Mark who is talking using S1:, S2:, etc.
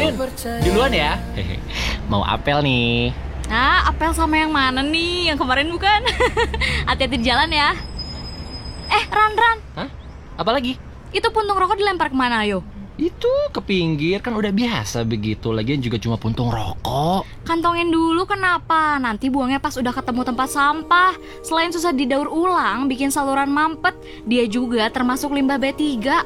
S1: Yun, duluan ya. Mau apel nih.
S2: Nah, apel sama yang mana nih? Yang kemarin bukan? Hati-hati di jalan ya. Ran.
S1: Hah? Apa lagi?
S2: Itu puntung rokok dilempar kemana, ayo?
S1: Itu ke pinggir, kan udah biasa begitu. Lagian juga cuma puntung rokok.
S2: Kantongin dulu kenapa? Nanti buangnya pas udah ketemu tempat sampah. Selain susah didaur ulang, bikin saluran mampet, dia juga termasuk limbah B3.